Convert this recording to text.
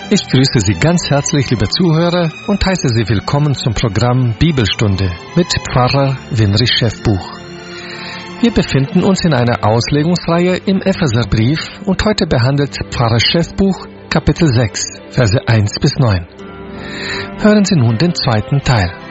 Ich grüße Sie ganz herzlich, liebe Zuhörer, und heiße Sie willkommen zum Programm Bibelstunde mit Pfarrer Winrich Schäffbuch. Wir befinden uns in einer Auslegungsreihe im Epheserbrief und heute behandelt Pfarrer Schäffbuch Kapitel 6, Verse 1 bis 9. Hören Sie nun den zweiten Teil.